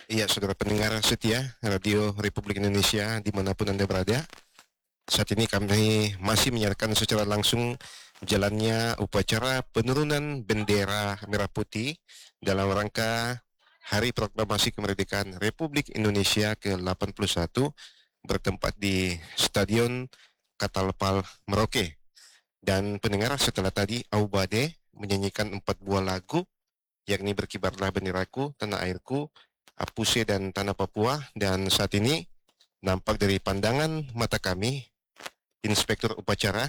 Iya, saudara pendengar setia Radio Republik Indonesia dimanapun Anda berada. Saat ini kami masih menyiarkan secara langsung jalannya upacara penurunan bendera merah putih dalam rangka Hari Proklamasi Kemerdekaan Republik Indonesia ke-81 bertempat di Stadion Katalpal Merauke. Dan pendengar, setelah tadi Aubade menyanyikan 4 buah lagu, yakni Berkibarlah Benderaku, Tanah Airku, Apuse dan Tanah Papua. Dan saat ini nampak dari pandangan mata kami Inspektur Upacara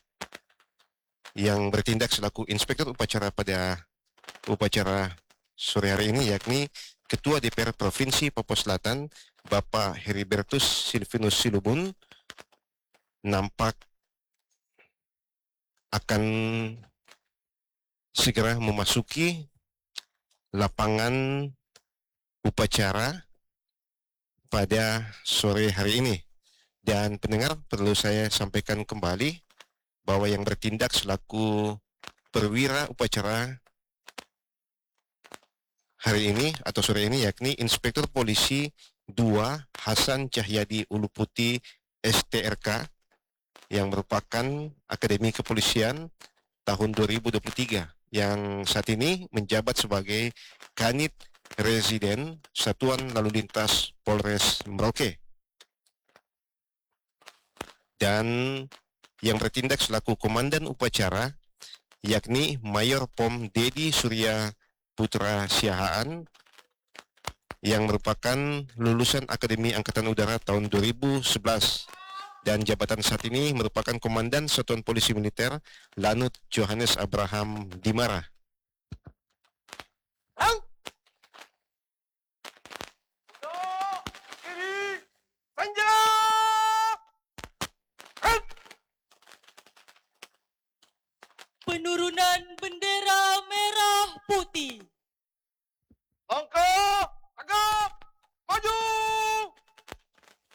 yang bertindak selaku Inspektur Upacara pada upacara sore hari ini, yakni Ketua DPR Provinsi Papua Selatan Bapak Heribertus Silvinus Silubun, nampak akan segera memasuki lapangan upacara pada sore hari ini. Dan pendengar, perlu saya sampaikan kembali bahwa yang bertindak selaku perwira upacara hari ini atau sore ini yakni Inspektur Polisi 2 Hasan Cahyadi Uluputi STRK yang merupakan Akademi Kepolisian tahun 2023 yang saat ini menjabat sebagai Kanit Residen Satuan Lalu Lintas Polres Merauke. Dan yang bertindak selaku Komandan Upacara yakni Mayor Pom Dedi Surya Putra Siahaan yang merupakan lulusan Akademi Angkatan Udara tahun 2011 dan jabatan saat ini merupakan Komandan Satuan Polisi Militer Lanut Johannes Abraham Dimara. Penurunan bendera